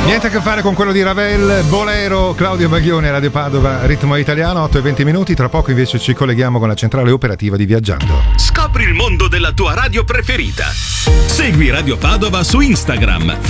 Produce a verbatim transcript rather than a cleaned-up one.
Niente a che fare con quello di Ravel, Bolero, Claudio Baglione, Radio Padova, ritmo italiano, otto e venti minuti. Tra poco invece ci colleghiamo con la centrale operativa di Viaggiando. Scopri il mondo della tua radio preferita. Segui Radio Padova su Instagram,